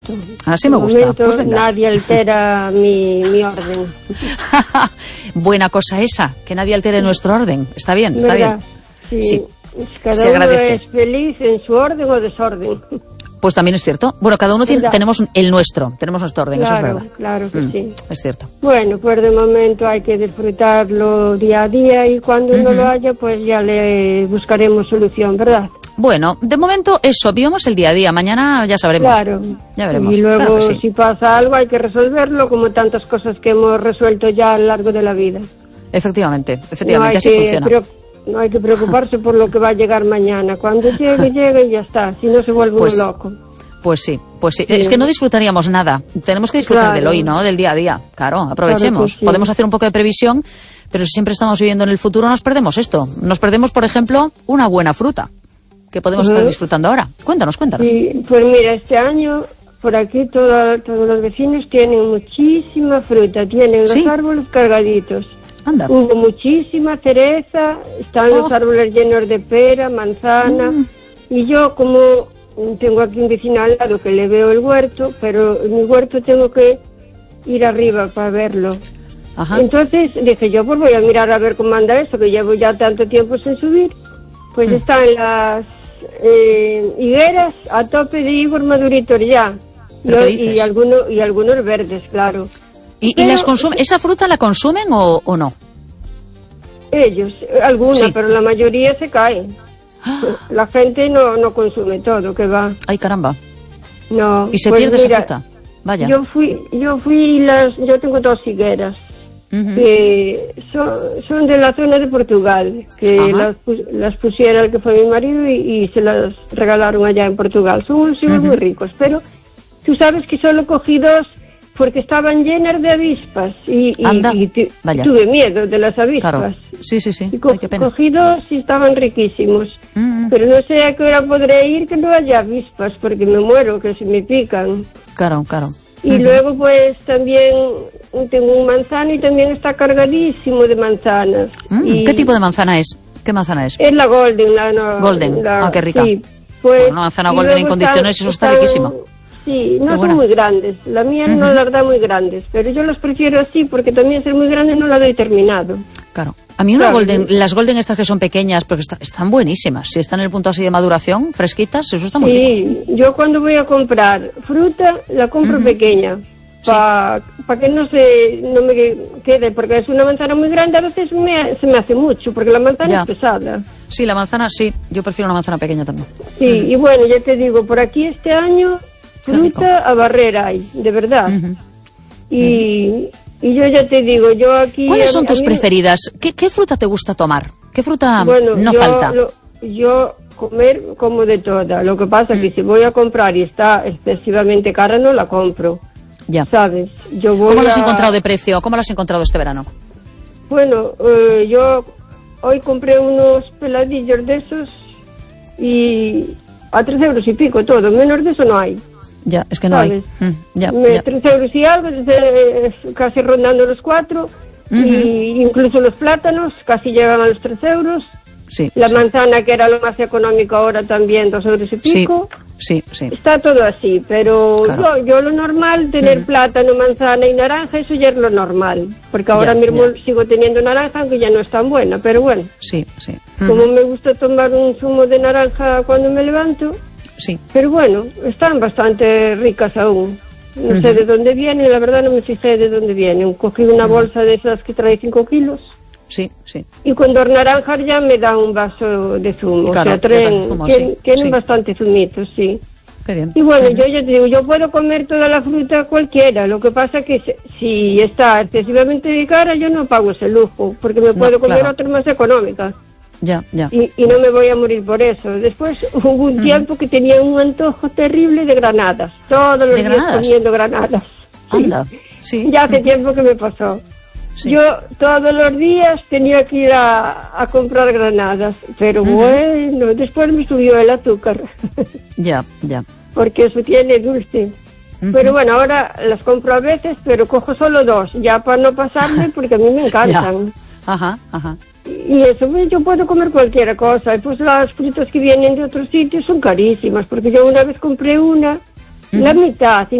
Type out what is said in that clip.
momento. Así me gusta. Momento, pues venga. nadie altera mi orden. Buena cosa esa, que nadie altere nuestro orden. Está bien, está ¿Verdad? bien. Sí. Cada se uno agradece. es feliz en su orden o desorden. Pues también es cierto. Bueno, cada uno tenemos el nuestro, tenemos nuestro orden, Claro, eso es verdad. claro que sí. Es cierto. Bueno, pues de momento hay que disfrutarlo día a día y cuando no lo haya, pues ya le buscaremos solución, ¿verdad? Bueno, de momento eso, vivamos el día a día. Mañana ya sabremos. Claro. Ya veremos. Y luego, Claro que sí. si pasa algo, hay que resolverlo, como tantas cosas que hemos resuelto ya a lo largo de la vida. Efectivamente, No hay así funciona. No hay que preocuparse por lo que va a llegar mañana. Cuando llegue, llega y ya está. Si no, se vuelve Pues, uno loco. Pues sí. Sí. Es que no disfrutaríamos nada. Tenemos que disfrutar del Claro. hoy, ¿no? Del día a día. Claro, aprovechemos. Claro que sí. Podemos hacer un poco de previsión, pero si siempre estamos viviendo en el futuro, nos perdemos esto. Nos perdemos, por ejemplo, una buena fruta que podemos estar disfrutando ahora. Cuéntanos. Y, pues mira, este año, por aquí, todos los vecinos tienen muchísima fruta. Tienen los árboles cargaditos. Anda. Hubo muchísima cereza, están los árboles llenos de pera, manzana, y yo como tengo aquí un vecino al lado que le veo el huerto, pero en mi huerto tengo que ir arriba para verlo. Ajá. Entonces dije yo, pues voy a mirar a ver cómo anda esto, que llevo ya tanto tiempo sin subir. Pues están las higueras a tope de higos maduritos ya, y algunos verdes, claro. ¿Y las ¿esa fruta la consumen o no? Ellos, alguna, pero la mayoría se cae. La gente no consume todo, que va. Ay, caramba. No. ¿Y se pues pierde mira, esa fruta? Vaya. Yo tengo 2 higueras que son de la zona de Portugal, que las pusiera el que fue mi marido y se las regalaron allá en Portugal. Son unos higos muy ricos, pero tú sabes que solo cogí 2 porque estaban llenas de avispas y tuve miedo de las avispas. Claro. Sí. Y Ay, qué pena. cogí 2 y estaban riquísimos. Pero no sé a qué hora podré ir que no haya avispas, porque me muero, que se me pican. Claro. Y luego pues también tengo un manzano y también está cargadísimo de manzanas. ¿Qué tipo de manzana es? ¿Qué manzana es? Es la Golden. Golden, qué rica. Sí, pues, bueno, una manzana Golden en condiciones, eso está riquísima. Sí, no son muy grandes. La mía no las da muy grandes, pero yo las prefiero así porque también ser muy grande no la doy terminado. Claro. A mí las Golden estas que son pequeñas, porque están buenísimas. Si están en el punto así de maduración, fresquitas, eso está muy rico. Sí, yo cuando voy a comprar fruta, la compro pequeña. Para que no me quede, porque es una manzana muy grande, a veces se me hace mucho, porque la manzana es pesada. Sí, la manzana sí, yo prefiero una manzana pequeña también. Sí, y bueno, ya te digo, por aquí este año fruta a barrer hay, de verdad. Y yo ya te digo, yo aquí... ¿Cuáles son tus preferidas? ¿Qué fruta te gusta tomar? ¿Qué fruta no falta? Yo comer como de toda. Lo que pasa es que si voy a comprar y está excesivamente cara, no la compro. Ya. ¿Sabes? ¿Cómo la has encontrado de precio? ¿Cómo la has encontrado este verano? Bueno, yo hoy compré unos peladillos de esos y a 3 euros y pico todo. Menos de eso no hay. Ya, es que no ¿sabes? hay. 3 euros y algo, casi rondando los 4. Y incluso los plátanos casi llegan a los 3 euros. Sí, la manzana, que era lo más económico, ahora también 2 euros y pico. Sí. Está todo así, pero yo lo normal, tener plátano, manzana y naranja, eso ya es lo normal. Porque ahora mismo sigo teniendo naranja, aunque ya no es tan buena, pero bueno. Sí. Como me gusta tomar un zumo de naranja cuando me levanto. Sí. Pero bueno, están bastante ricas aún. No sé de dónde vienen, la verdad no me fijé de dónde vienen. Cogí una bolsa de esas que trae 5 kilos. Sí. Y cuando naranjas ya me da un vaso de zumo. Claro, o sea, tienen bastante zumitos, sí. Qué bien. Y bueno, yo ya te digo, yo puedo comer toda la fruta cualquiera. Lo que pasa que si está excesivamente cara, yo no pago ese lujo, porque me puedo comer otras más económicas. Ya. Y no me voy a morir por eso. Después hubo un tiempo que tenía un antojo terrible de granadas. Todos los días comiendo granadas. Anda, sí. Ya hace tiempo que me pasó. Sí. Yo todos los días tenía que ir a comprar granadas, pero bueno, después me subió el azúcar. Ya. Porque eso tiene dulce. Pero bueno, ahora las compro a veces, pero cojo solo 2, ya para no pasarme, porque a mí me encantan. Ajá. Y eso, pues yo puedo comer cualquier cosa. Y pues las frutas que vienen de otros sitios son carísimas, porque yo una vez compré la mitad.